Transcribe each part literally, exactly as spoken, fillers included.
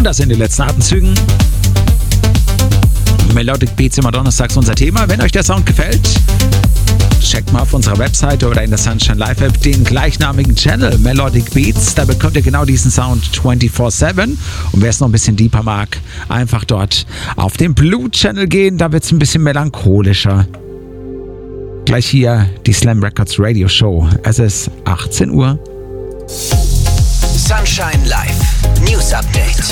das in den letzten Atemzügen. Melodic Beats immer donnerstags unser Thema. Wenn euch der Sound gefällt, checkt mal auf unserer Webseite oder in der Sunshine Live App den gleichnamigen Channel Melodic Beats. Da bekommt ihr genau diesen Sound vierundzwanzig sieben. Und wer es noch ein bisschen deeper mag, einfach dort auf den Blue Channel gehen. Da wird es ein bisschen melancholischer. Gleich hier die Slam Records Radio Show. Es ist achtzehn Uhr. Sunshine Live News Update.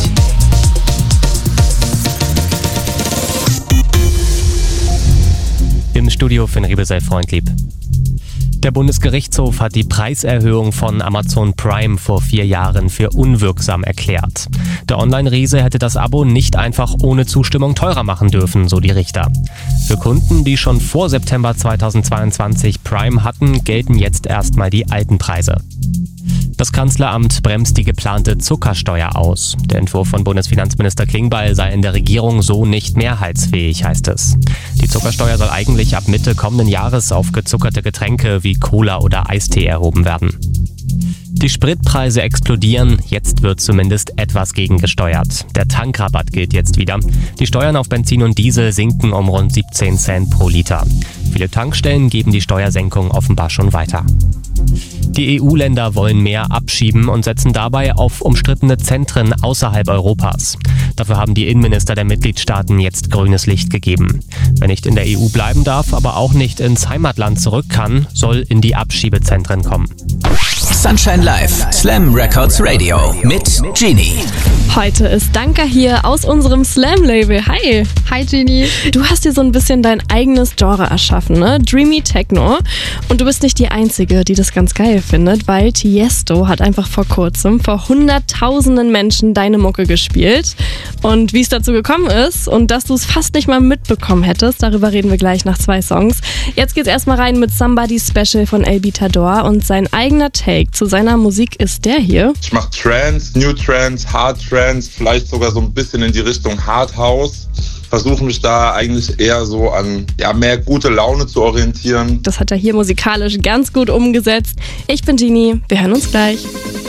Im Studio Finn Riebesell, Freund lieb. Der Bundesgerichtshof hat die Preiserhöhung von Amazon Prime vor vier Jahren für unwirksam erklärt. Der Online-Riese hätte das Abo nicht einfach ohne Zustimmung teurer machen dürfen, so die Richter. Für Kunden, die schon vor September zweitausendzweiundzwanzig Prime hatten, gelten jetzt erstmal die alten Preise. Das Kanzleramt bremst die geplante Zuckersteuer aus. Der Entwurf von Bundesfinanzminister Klingbeil sei in der Regierung so nicht mehrheitsfähig, heißt es. Die Zuckersteuer soll eigentlich ab Mitte kommenden Jahres auf gezuckerte Getränke wie Cola oder Eistee erhoben werden. Die Spritpreise explodieren, jetzt wird zumindest etwas gegengesteuert. Der Tankrabatt gilt jetzt wieder. Die Steuern auf Benzin und Diesel sinken um rund siebzehn Cent pro Liter. Viele Tankstellen geben die Steuersenkung offenbar schon weiter. Die E U-Länder wollen mehr abschieben und setzen dabei auf umstrittene Zentren außerhalb Europas. Dafür haben die Innenminister der Mitgliedstaaten jetzt grünes Licht gegeben. Wer nicht in der E U bleiben darf, aber auch nicht ins Heimatland zurück kann, soll in die Abschiebezentren kommen. Sunshine Live Slam Records Radio mit Genie. Heute ist Danka hier aus unserem Slam-Label. Hi. Hi Genie. Du hast dir so ein bisschen dein eigenes Genre erschaffen, ne? Dreamy Techno. Und du bist nicht die Einzige, die das ganz geil findet, weil Tiesto hat einfach vor kurzem vor hunderttausenden Menschen deine Mucke gespielt. Und wie es dazu gekommen ist und dass du es fast nicht mal mitbekommen hättest, darüber reden wir gleich nach zwei Songs. Jetzt geht's erstmal rein mit Somebody Special von El Bitador und sein eigener Take zu seiner Musik ist der hier. Ich mach Trance, New Trance, Hard Trance, vielleicht sogar so ein bisschen in die Richtung Hard House. Versuche mich da eigentlich eher so an ja, mehr gute Laune zu orientieren. Das hat er hier musikalisch ganz gut umgesetzt. Ich bin Genie, wir hören uns gleich.